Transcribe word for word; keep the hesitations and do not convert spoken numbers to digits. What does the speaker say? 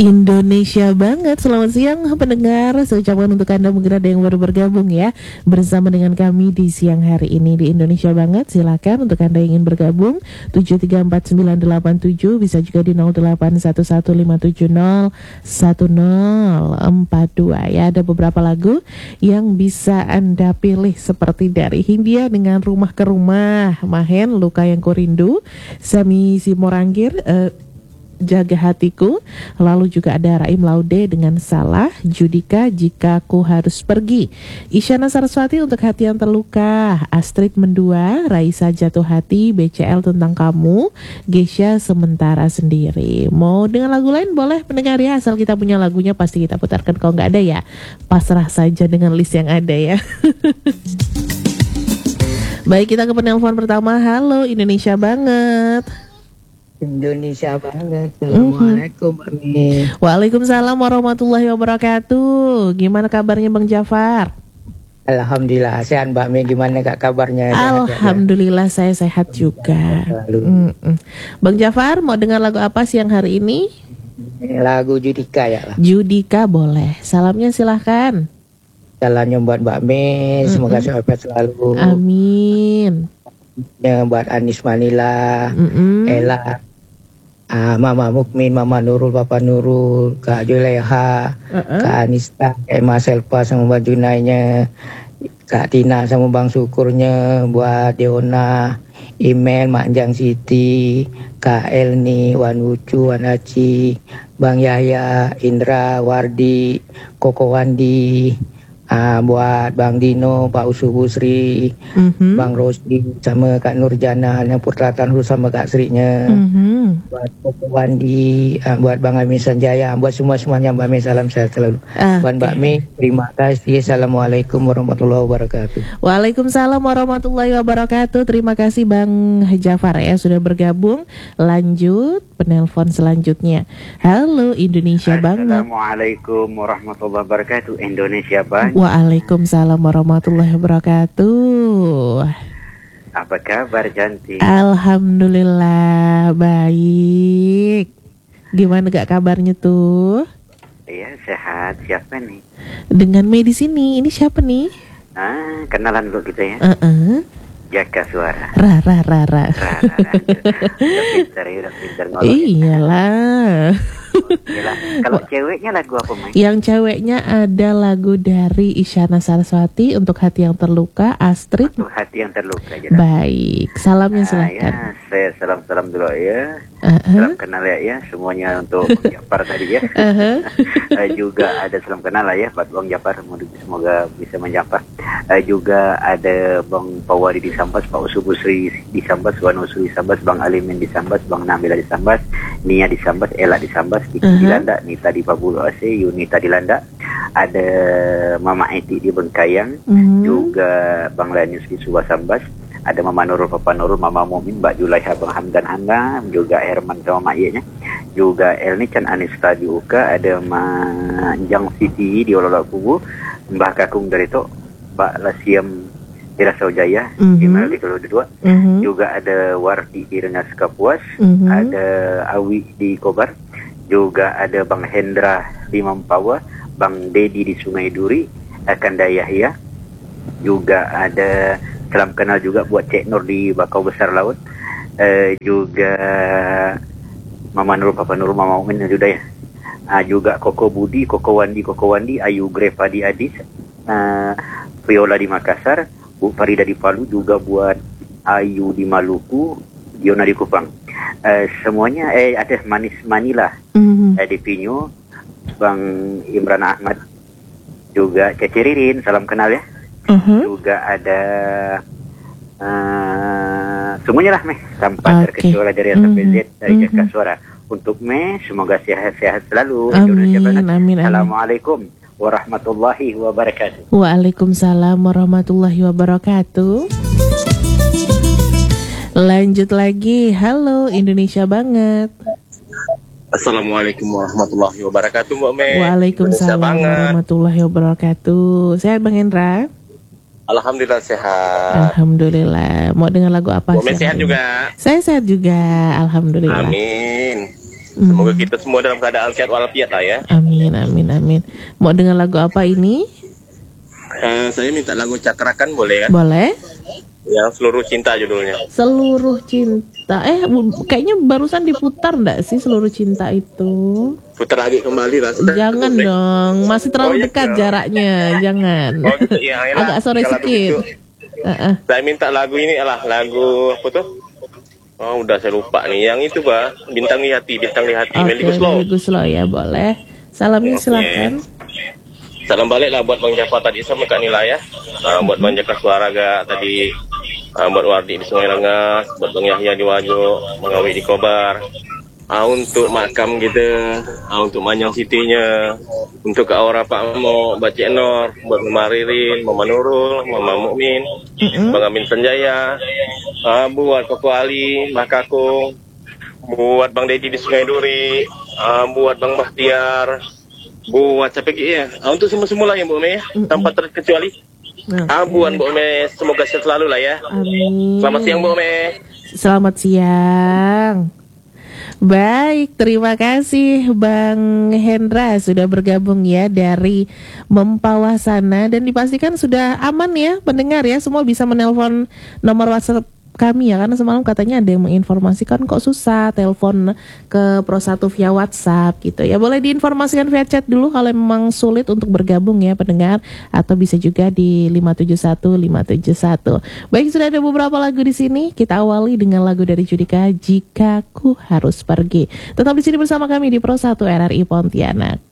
Indonesia banget. Selamat siang pendengar. Saya ucapkan untuk Anda mungkin ada yang baru bergabung ya bersama dengan kami di siang hari ini di Indonesia banget. Silakan untuk Anda yang ingin bergabung tujuh tiga empat sembilan delapan tujuh, bisa juga di nol delapan satu satu lima tujuh nol satu nol empat dua ya. Ada beberapa lagu yang bisa Anda pilih seperti dari Hindia dengan Rumah ke Rumah, Mahen Luka Yang Kurindu, Sami Simorangkir, eh, Jaga Hatiku, lalu juga ada Raim Laude dengan Salah, Judika Jika Ku Harus Pergi, Isyana Saraswati untuk Hati Yang Terluka, Astrid Mendua, Raisa Jatuh Hati, B C L Tentang Kamu, Gesha Sementara Sendiri. Mau dengan lagu lain boleh pendengar ya, asal kita punya lagunya pasti kita putarkan. Kalau nggak ada ya pasrah saja dengan list yang ada ya. Baik, kita ke penelpon pertama. Halo Indonesia banget. Indonesia banget. Assalamualaikum Mbak Mi. Waalaikumsalam warahmatullahi wabarakatuh. Gimana kabarnya Bang Jafar? Alhamdulillah sehat Mbak Mi. Gimana kak kabarnya? Alhamdulillah saya sehat juga. Mm-mm. Bang Jafar mau dengar lagu apa siang hari ini? Lagu Judika ya lah. Judika boleh. Salamnya silahkan. Salamnya buat Mbak Mi. Semoga sehat selalu. Amin. Ya, buat Anis Manila, Mm-mm. Ella, uh, Mama Mukmin, Mama Nurul, Papa Nurul, Kak Juleha, uh-uh. Kak Anista, Emma Selpa sama Mbak Junainya, Kak Tina sama Bang Syukurnya, buat Deona, Imel, Manjang Siti, Kak Elni, Wan Ucu, Wan Aci, Bang Yahya, Indra, Wardi, Koko Wandi, uh, buat Bang Dino, Pak Usu Busri, mm-hmm. Bang Rosdi sama Kak Nurjana, yang Putra Tanru sama Kak Sri-nya, mm-hmm. buat Koko Wandi, uh, buat Bang Amin Sanjaya, buat semua-semuanya Mbak Mi, salam sehat selalu. Okay. Buat Mbak Mi, terima kasih. Assalamualaikum warahmatullahi wabarakatuh. Waalaikumsalam warahmatullahi wabarakatuh. Terima kasih Bang Jafar ya sudah bergabung. Lanjut penelpon selanjutnya. Halo Indonesia banget. Assalamualaikum warahmatullahi wabarakatuh. Indonesia banget. Waalaikumsalam warahmatullahi wabarakatuh. Apa kabar cantik? Alhamdulillah baik. Gimana gak kabarnya tuh? Iya sehat. Siapa nih? Dengan Mei di sini. Ini siapa nih? Ah, kenalan dulu kita ya. Uh-uh. Jaka Suara. Rara Rara. Rara. Udah pintar ya, udah pintar ngolok. Iyalah. Iyalah. Kalau ceweknya lagu apa, Mai? Yang ceweknya ada lagu dari Isyana Saraswati untuk Hati Yang Terluka, Astrid. Untuk Hati Yang Terluka. Jelas. Baik, salamnya silakan. Ah, ya, saya salam-salam dulu ya. Uh-huh. Salam kenal ya, ya semuanya untuk Jafar tadi ya. Uh-huh. uh, juga ada salam kenal lah ya buat Bang Jafar, semoga bisa menjapa. Uh, juga ada Bang Pawari di Sambas, Pak Usu Busri di Sambas, Wan Usu di Sambas, Bang Alimin di Sambas, Bang Nabila di Sambas, Nia di Sambas, Ella di Sambas, Kiki uh-huh. di Landa, Nita di Pabulu Ase, Yunita di Landa, ada Mama Eti di Bengkayang, uh-huh. juga Bang Lanius di Subah Sambas, ada Mama Nurul, Papa Nurul, Mama Mumin, Mbak Julaiha, Bang Hamdan Hanga, juga Herman sama Mak Iyanya, juga Elni Chan Anista di Uka, ada Manjang Siti di Ololak Kubu, Mbah Kakung dari Tok, Mbak Lasiam di Rasaujaya, mm-hmm. di Melodi Keluar Dua, mm-hmm. juga ada Wardi di Rengas Kapuas, mm-hmm. ada Awi di Kobar, juga ada Bang Hendra di Mampawa, Bang Dedi di Sungai Duri, Akanda Yahya, juga ada salam kenal juga buat Cek Nur di Bakau Besar Laut, uh, juga Mama Nur, Papa Nur, Mama Umin sudah ya, uh, juga Koko Budi, Koko Wandi, Koko Wandi, Ayu Grepa di Adis, uh, Viola di Makassar, Bu Farida di Palu, juga buat Ayu di Maluku, Diona di Kupang, uh, semuanya eh ada Manis Manila, mm-hmm. uh, di Pinyu, Bang Imran Ahmad, juga Cece Ririn, salam kenal ya. Uh-huh. Juga ada uh, semuanya lah Meh, tanpa okay. terkecuali dari A sampai Z dari uh-huh. Jaka Suara. Untuk Meh, semoga sehat-sehat selalu. Amin, amin, amin. Assalamualaikum warahmatullahi wabarakatuh. Waalaikumsalam warahmatullahi wabarakatuh. Lanjut lagi. Halo Indonesia banget. Assalamualaikum warahmatullahi wabarakatuh Mbak Mei. Waalaikumsalam warahmatullahi wabarakatuh. Sehat Bang Hendra? Alhamdulillah sehat. Alhamdulillah. Mau dengar lagu apa? Mbak Mei sehat juga? Saya sehat juga, alhamdulillah. Amin. Semoga kita semua dalam keadaan sehat walafiat lah ya. Amin, amin, amin. Mau dengar lagu apa ini? Uh, saya minta lagu Cakrakan boleh kan? Boleh. Yang Seluruh Cinta judulnya. Seluruh Cinta. Eh, kayaknya barusan diputar enggak sih Seluruh Cinta itu? Putar lagi kembali lah. Jangan boleh dong, masih terlalu oh, iya, dekat iya. jaraknya. Jangan. Oh, gitu, ya, agak sore sikit. Uh-uh. Saya minta lagu ini lah, lagu apa tuh? Oh, udah saya lupa nih. Yang itu, Pak. Bintang di Hati, Bintang di Hati. Oke, Melly Guslo. Melly Guslo ya, boleh. Salamnya okay. Silakan. Salam balik lah buat Bang Jafar tadi sama Kak Nila ya. Uh, buat Bang Jaka Suaraga tadi. Uh, buat Wardi di Sungai Rengas. Buat Bang Yahya di Wajo. Bang Awi di Kobar. Uh, untuk makam gitu. Uh, untuk Manyang Sitinya. Untuk Kak Aura Pak Mo, Mbak Cik Nur, buat Mama Ririn, Mama Nurul, Mama Mukmin, mm-hmm. Bang Amin Sanjaya, uh, buat Koko Ali, Mbak Kakung, buat Bang Dedi di Sungai Duri, uh, buat Bang Bahtiar, buat siapa lagi ya? Uh, untuk semua-semua lah ya Bu Ome ya, mm-hmm. tanpa terkecuali. Okay. Uh, buat Bu Ome, semoga sehat selalu lah ya. Amin. Selamat siang Bu Ome. Selamat siang. Baik, terima kasih Bang Hendra sudah bergabung ya dari Mempawah sana. Dan dipastikan sudah aman ya pendengar ya. Semua bisa menelpon nomor WhatsApp kami ya. Karena semalam katanya ada yang menginformasikan kok susah telepon ke Pro satu via WhatsApp gitu ya. Boleh diinformasikan via chat dulu kalau memang sulit untuk bergabung ya pendengar. Atau bisa juga di lima tujuh satu lima tujuh satu. Baik, sudah ada beberapa lagu di sini. Kita awali dengan lagu dari Judika, Jika Ku Harus Pergi. Tetap di sini bersama kami di Pro satu R R I Pontianak.